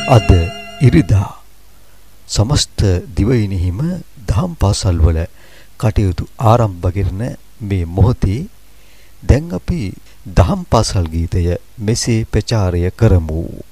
අද ඉරිදා සමස්ත දිවයිනෙහිම දහම් පාසල් වල කටයුතු ආරම්භ කරන මේ මොහොතේ දැන් අපි දහම් පාසල් ගීතය මෙසේ ප්‍රචාරය කරමු.